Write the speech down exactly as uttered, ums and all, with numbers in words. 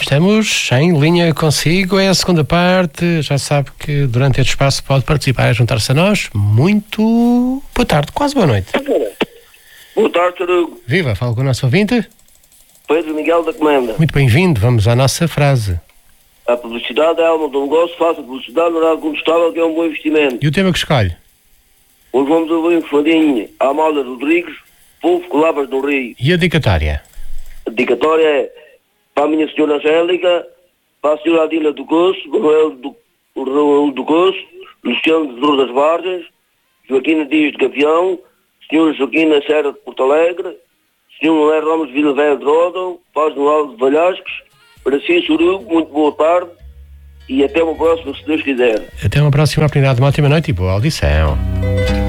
Estamos em linha consigo, é a segunda parte. Já sabe que durante este espaço pode participar e juntar-se a nós. Muito boa tarde, quase boa noite. Boa tarde, Sr. Hugo. Viva, falo com o nosso ouvinte. Pedro Miguel da Comenda. Muito bem-vindo, vamos à nossa frase. A publicidade é alma do negócio, faça publicidade no horário contestável, que é um bom investimento. E o tema que escolhe? Hoje vamos ouvir um fadinho, a Amália Rodrigues, Povo com Lavras do Rio. E a dedicatória? A dedicatória é para a minha senhora Angélica, para a senhora Adila do Coço, Manuel do, Raul do Coço, Luciano de Dor das Vargas, Joaquina Dias de Gavião, senhora Joaquina Serra de Porto Alegre, senhor Noé Ramos de Vila Velha de Rodão, Paz no Alto de Valhascos. Para si, senhor Hugo, muito boa tarde e até uma próxima, se Deus quiser. Até uma próxima oportunidade, uma ótima noite e boa audição.